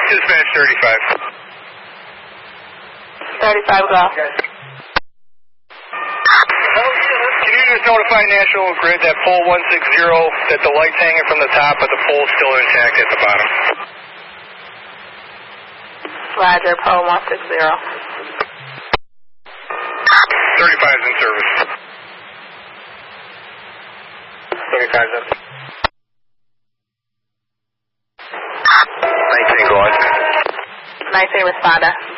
Dispatch 35. 35, go. Can you just notify National Grid that pole 160, that the light's hanging from the top, but the pole's still intact at the bottom? Roger, pole 160. 35's in service. 35's in. 19, go on. 19, responder.